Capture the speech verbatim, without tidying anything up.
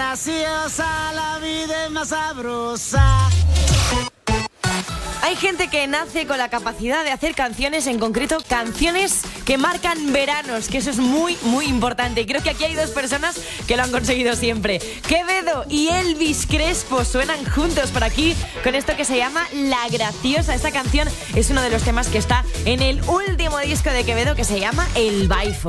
graciosa, la vida es más sabrosa. Hay gente que nace con la capacidad de hacer canciones, en concreto canciones que marcan veranos, que eso es muy, muy importante. Y creo que aquí hay dos personas que lo han conseguido siempre. Quevedo y Elvis Crespo suenan juntos por aquí con esto que se llama La Graciosa. Esta canción es uno de los temas que está en el último disco de Quevedo, que se llama El Baifo.